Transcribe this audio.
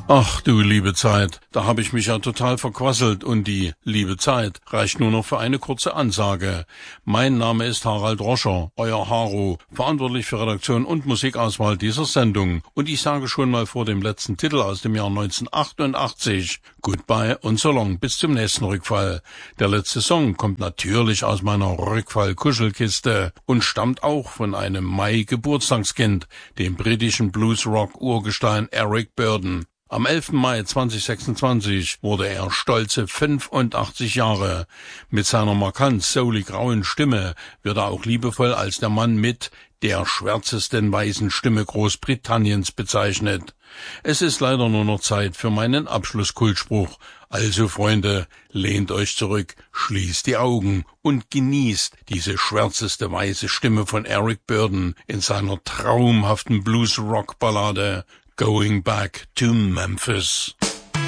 Ach du liebe Zeit, da habe ich mich ja total verquasselt und die liebe Zeit reicht nur noch für eine kurze Ansage. Mein Name ist Harald Roscher, euer Haro, verantwortlich für Redaktion und Musikauswahl dieser Sendung. Und ich sage schon mal vor dem letzten Titel aus dem Jahr 1988, Goodbye und so long, bis zum nächsten Rückfall. Der letzte Song kommt natürlich aus meiner Rückfall-Kuschelkiste und stammt auch von einem Mai-Geburtstagskind, dem britischen Bluesrock-Urgestein Eric Burdon. Am 11. Mai 2026 wurde er stolze 85 Jahre. Mit seiner markant soulig-grauen Stimme wird er auch liebevoll als der Mann mit der schwärzesten weißen Stimme Großbritanniens bezeichnet. Es ist leider nur noch Zeit für meinen Abschlusskultspruch. Also Freunde, lehnt euch zurück, schließt die Augen und genießt diese schwärzeste weiße Stimme von Eric Burdon in seiner traumhaften Blues-Rock-Ballade Going Back to Memphis.